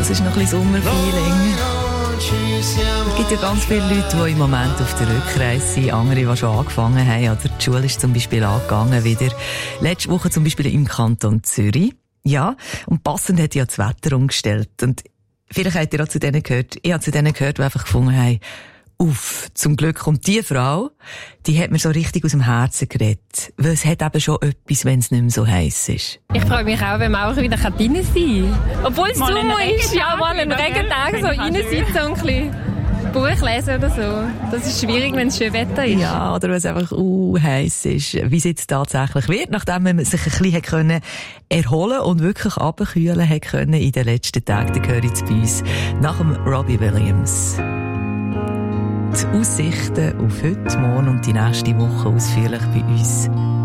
Das ist noch ein bisschen Sommerfeeling. Es gibt ja ganz viele Leute, die im Moment auf der Rückreise sind, andere, die schon angefangen haben. Oder die Schule ist zum Beispiel angegangen wieder. Letzte Woche zum Beispiel im Kanton Zürich. Ja, und passend hat ja das Wetter umgestellt. Und vielleicht habt ihr auch zu denen gehört. Ich habe zu denen gehört, die einfach gefunden haben, zum Glück kommt die Frau, die hat mir so richtig aus dem Herzen geredet. Weil es hat eben schon etwas, wenn es nicht mehr so heiß ist. Ich freue mich auch, wenn man auch wieder drin sein kann. Obwohl es Sommer ist, ja, mal einen Regentag so reinsitzen und ein bisschen Buch lesen oder so. Das ist schwierig, wenn es schön Wetter ist. Ja, oder wenn es einfach heiß ist. Wie es jetzt tatsächlich wird, nachdem man sich ein bisschen können erholen und wirklich runterkühlen hat können in den letzten Tagen, dann gehört jetzt bei uns nach dem Robbie Williams. Die Aussichten auf heute, morgen und die nächste Woche ausführlich bei uns.